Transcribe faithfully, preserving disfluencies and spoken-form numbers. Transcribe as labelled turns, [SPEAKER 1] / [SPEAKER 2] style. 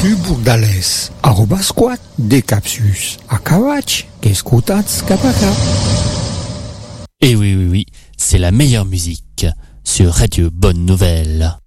[SPEAKER 1] Tu Burdales, arroba squat, Decapsus, Akawach, qu'escutats Kapaka.
[SPEAKER 2] Et oui, oui, oui, c'est la meilleure musique sur Radio Bonne Nouvelle.